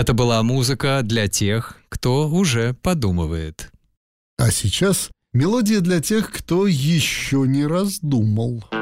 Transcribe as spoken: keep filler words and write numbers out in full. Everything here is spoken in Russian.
Это была музыка для тех, кто уже подумывает. А сейчас мелодия для тех, кто еще не раздумал.